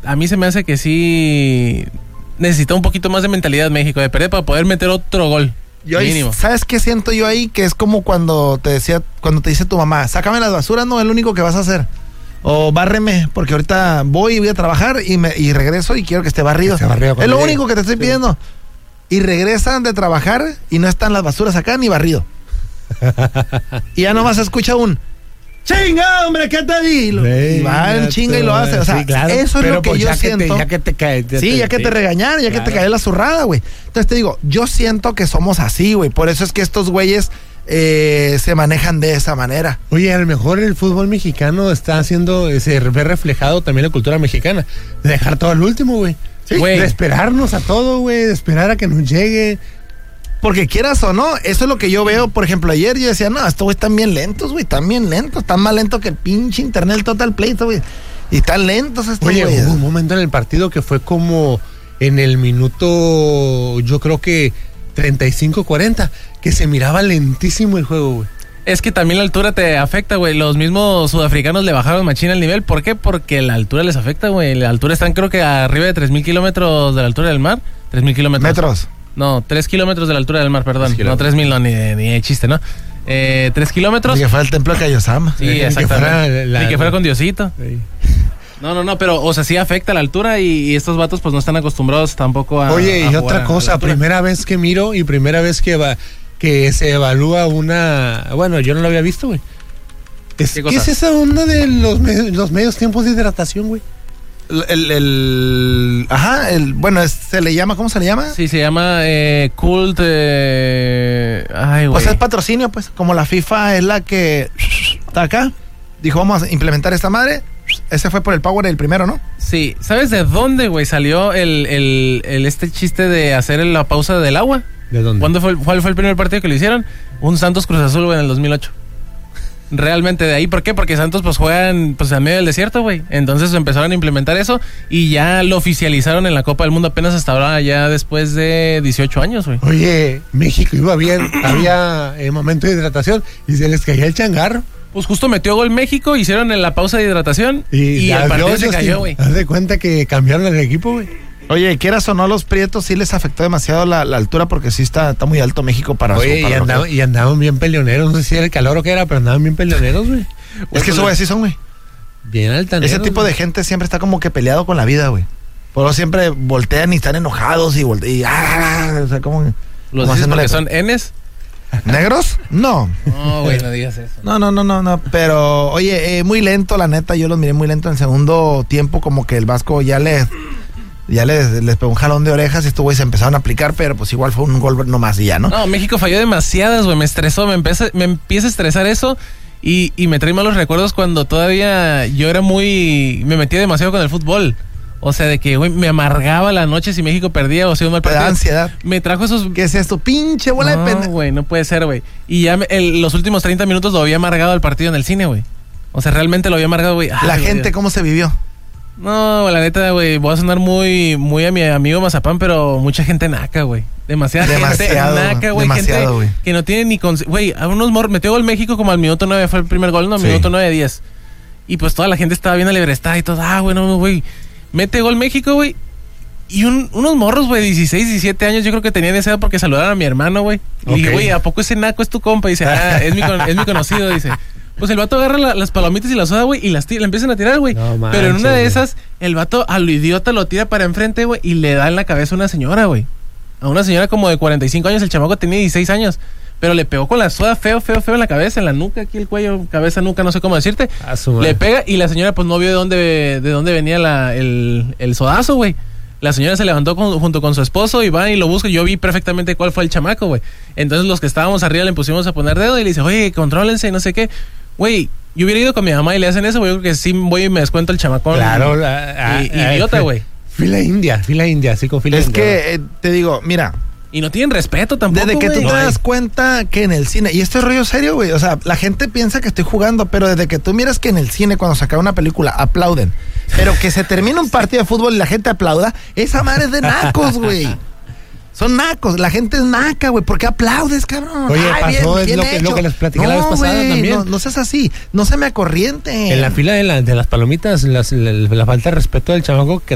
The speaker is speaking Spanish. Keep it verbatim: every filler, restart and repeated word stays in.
a mí se me hace que sí necesita un poquito más de mentalidad México, de perder para poder meter otro gol. Yo ahí, ¿sabes qué siento yo ahí? Que es como cuando te decía, cuando te dice tu mamá, sácame las basuras, no es lo único que vas a hacer. O bárreme, porque ahorita voy y voy a trabajar y, me, y regreso y quiero que esté barrido. Que esté barrido es lo único llegue. que te estoy pidiendo. Sí. Y regresan de trabajar y no están las basuras acá ni barrido. Y ya nomás escucha un chinga, hombre, ¿qué te di? Sí, y va en chinga y lo hace. O sea, sí, claro, eso es lo que yo siento. Que te, ya que te cae. Ya sí, te, ya que sí. te regañaron, ya claro. que te cae la zurrada, güey. Entonces te digo, yo siento que somos así, güey. Por eso es que estos güeyes eh, se manejan de esa manera. Oye, a lo mejor el fútbol mexicano está haciendo, se ve reflejado también la cultura mexicana. De dejar todo al último, güey. Sí, de esperarnos a todo, güey. De esperar a que nos llegue. Porque quieras o no, eso es lo que yo veo. Por ejemplo, ayer yo decía, no, estos güey están bien lentos, güey, están bien lentos, están más lentos que el pinche internet, el Total Play, güey. Y están lentos estos güeyes. Oye, hubo un momento en el partido que fue como en el minuto, yo creo que treinta y cinco cuarenta, que se miraba lentísimo el juego, güey. Es que también la altura te afecta, güey. Los mismos sudafricanos le bajaron machina el nivel. ¿Por qué? Porque la altura les afecta, güey. La altura están creo que arriba de tres mil kilómetros de la altura del mar. tres mil kilómetros. Metros. No, tres kilómetros de la altura del mar, perdón. No, tres mil, no, ni de, ni de chiste, ¿no? Eh, tres kilómetros. Ni que fuera el templo de Kaiosama. Sí, ni exactamente. Que la, ni que fuera con Diosito. Sí. No, no, no, pero, o sea, sí afecta la altura y, y estos vatos pues no están acostumbrados tampoco a... Oye, a y otra cosa, primera vez que miro y primera vez que va, que se evalúa una... Bueno, yo no lo había visto, güey. Es, ¿Qué, ¿Qué es esa onda de los, me, los medios tiempos de hidratación, güey? El, el, el ajá, el, bueno, es, se le llama, ¿cómo se le llama? Sí, se llama eh, Cult, eh, ay, güey. Pues es patrocinio, pues, como la FIFA es la que está acá, dijo, vamos a implementar esta madre, ese fue por el Power el primero, ¿no? Sí, ¿sabes de dónde, güey, salió el, el, el este chiste de hacer la pausa del agua? ¿De dónde? ¿Cuándo fue, cuál fue el primer partido que lo hicieron? Un Santos Cruz Azul, güey, en el dos mil ocho. Realmente de ahí, ¿por qué? Porque Santos pues juegan pues en medio del desierto, güey. Entonces empezaron a implementar eso y ya lo oficializaron en la Copa del Mundo apenas hasta ahora, ya después de dieciocho años, güey. Oye, México iba bien, había eh, momento de hidratación y se les caía el changarro. Pues justo metió gol México, hicieron en la pausa de hidratación y, y el partido se cayó, güey. Haz de cuenta que cambiaron el equipo, güey. Oye, quieras o no, los prietos sí les afectó demasiado la, la altura porque sí está, está muy alto México para Oye, su para y, andaban, y andaban bien peleoneros, no sé si era el calor o qué era, pero andaban bien peleoneros, güey. Es que eso, güey, así son, güey. Bien altaneros. Ese tipo güey. de gente siempre está como que peleado con la vida, güey. Por eso siempre voltean y están enojados y voltean y ah, o sea, como... ¿Los dices porque son Ns? ¿Negros? No. No, güey, no digas eso. No, no, no, no, no. Pero, oye, eh, muy lento, la neta, yo los miré muy lento en el segundo tiempo, como que el Vasco ya les... Ya les, les pegó un jalón de orejas y estos güeyes se empezaron a aplicar, pero pues igual fue un gol nomás y ya, ¿no? No, México falló demasiadas, güey, me estresó, me empieza, me empieza a estresar eso y, y me trae malos recuerdos cuando todavía yo era muy... Me metía demasiado con el fútbol. O sea, de que, güey, me amargaba la noche si México perdía o si un mal partido. Me da ansiedad. Me trajo esos... ¿Qué es esto? Pinche bola no, de pena. No, güey, no puede ser, güey. Y ya me, el, los últimos treinta minutos lo había amargado el partido en el cine, güey. O sea, realmente lo había amargado, güey. La Ay, gente, güey. ¿Cómo se vivió? No, la neta, güey, voy a sonar muy, muy a mi amigo Mazapán, pero mucha gente naca, güey. Demasiada demasiado, gente naca, güey. Gente wey. que no tiene ni... Güey, a unos mor... Metió gol México como al minuto nueve, fue el primer gol, no, sí. Minuto nueve, diez. Y pues toda la gente estaba bien alebrestada y todo. Ah, güey, no, güey. Mete gol México, güey. Y un, unos morros, güey, dieciséis, diecisiete años, yo creo que tenían esa edad porque saludaron a mi hermano, güey. Y okay. Dije, güey, ¿a poco ese naco es tu compa? Y dice, ah, es mi, es mi conocido, dice. Pues el vato agarra la, las palomitas y la soda, güey, y las tira, la empiezan a tirar, güey. No, pero en una de esas, el vato a lo idiota lo tira para enfrente, güey, y le da en la cabeza a una señora, güey. A una señora como de cuarenta y cinco años, el chamaco tenía dieciséis años. Pero le pegó con la soda feo, feo, feo en la cabeza, en la nuca, aquí el cuello, cabeza, nuca, no sé cómo decirte. Le pega y la señora pues no vio de dónde, de dónde venía la, el, el sodazo, güey. La señora se levantó con, junto con su esposo y van y lo buscan. Yo vi perfectamente cuál fue el chamaco, güey. Entonces los que estábamos arriba le pusimos a poner dedo y le dice, oye, contrólense, no sé qué. Güey, yo hubiera ido con mi mamá y le hacen eso, güey. Yo creo que sí voy y me descuento el chamacón. Claro, la, y, a, idiota, güey. Fila india, fila india, sí con fila es india. Es que, eh, te digo, mira... Y no tienen respeto tampoco, Desde que wey. tú no te hay. das cuenta que en el cine, y esto es rollo serio, güey, o sea, la gente piensa que estoy jugando, pero desde que tú miras que en el cine, cuando se acaba una película, aplauden, pero que se termina un partido de fútbol y la gente aplauda, esa madre es de nacos, güey. Son nacos, la gente es naca, güey. ¿Por qué aplaudes, cabrón? Oye, Ay, pasó, bien, bien es lo que, lo que les platicé no, la vez pasada wey, también. No, no seas así, no se me acorriente. En la fila de, la, de las palomitas, las, la, la falta de respeto del chamaco que